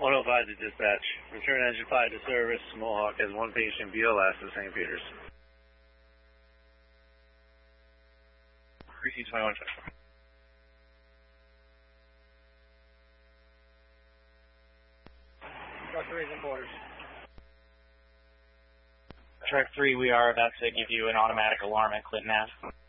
105 to dispatch. Return engine 5 to service. Mohawk has one patient BLS to St. Peter's. Receive 21 check. Truck 3 is in quarters. Truck 3, we are about to give you an automatic alarm at Clinton Ave.